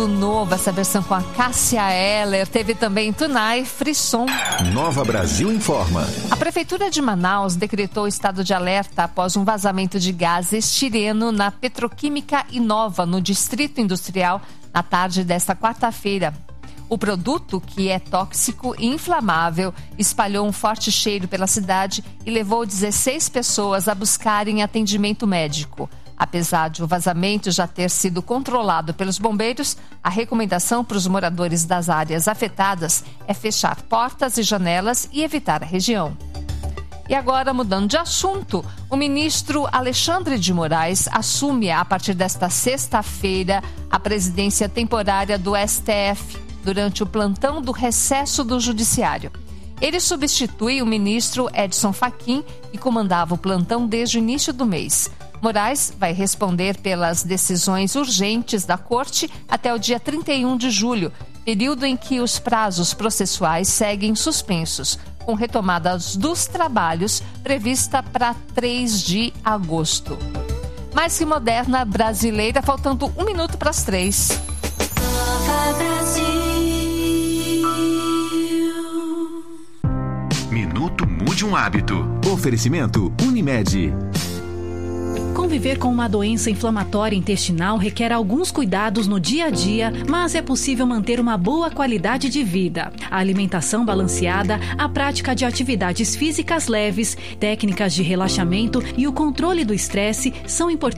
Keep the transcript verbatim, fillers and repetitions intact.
Novo, essa versão com a Cássia Eller. Teve também Tunai, Frisson. Nova Brasil informa. A Prefeitura de Manaus decretou estado de alerta após um vazamento de gás estireno na Petroquímica Inova, no Distrito Industrial, na tarde desta quarta-feira. O produto, que é tóxico e inflamável, espalhou um forte cheiro pela cidade e levou dezesseis pessoas a buscarem atendimento médico. Apesar de o vazamento já ter sido controlado pelos bombeiros, a recomendação para os moradores das áreas afetadas é fechar portas e janelas e evitar a região. E agora, mudando de assunto, o ministro Alexandre de Moraes assume, a partir desta sexta-feira, a presidência temporária do S T F, durante o plantão do recesso do Judiciário. Ele substitui o ministro Edson Fachin, que comandava o plantão desde o início do mês. Moraes vai responder pelas decisões urgentes da Corte até o dia trinta e um de julho, período em que os prazos processuais seguem suspensos, com retomadas dos trabalhos prevista para três de agosto. Mais que moderna brasileira, faltando um minuto para as três. Minuto Mude um Hábito. Oferecimento Unimed. Conviver com uma doença inflamatória intestinal requer alguns cuidados no dia a dia, mas é possível manter uma boa qualidade de vida. A alimentação balanceada, a prática de atividades físicas leves, técnicas de relaxamento e o controle do estresse são importantes